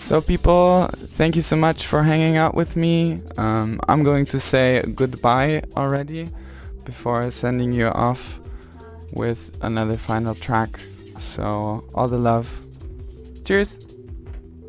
So people, thank you so much for hanging out with me. I'm going to say goodbye already before sending you off with another final track. So all the love. Cheers!